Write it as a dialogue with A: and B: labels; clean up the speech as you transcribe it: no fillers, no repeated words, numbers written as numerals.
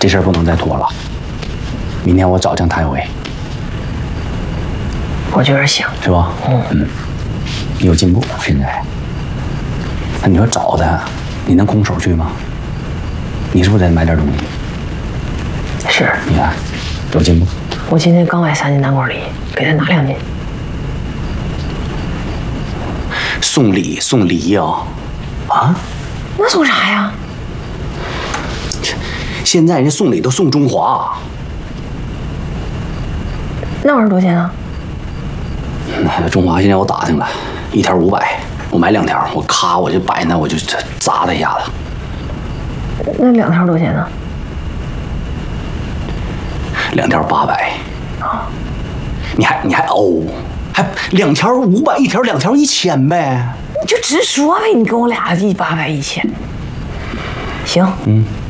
A: 这事儿不能再拖了。明天我找江谭伟，
B: 我觉得行，
A: 是吧？你有进步现在。那你说找他，你能空手去吗？你是不是得买点东西？
B: 是。
A: 你看，有进步。
B: 我今天刚买3斤南瓜梨，给他拿2斤。
A: 送礼呀？啊？
B: 那送啥呀？
A: 现在人家送礼都送中华。
B: 那玩意儿多少钱啊？
A: 中华现在我打听了，1条500，我买2条，我就摆那，我就砸他一下子。
B: 那2条多少钱呢
A: ？2条800。啊？你还欧？还2条500，一条2条1000呗？
B: 你就直说呗，你跟我俩100、1000。行。